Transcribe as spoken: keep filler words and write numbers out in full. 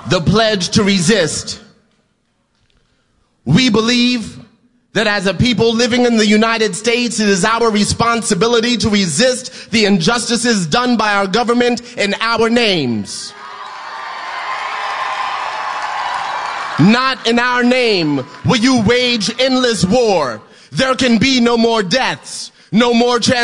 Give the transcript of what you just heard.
the pledge to resist. We believe that as a people living in the United States, it is our responsibility to resist the injustices done by our government in our names. Not in our name will you wage endless war. There can be no more deaths, no more trans-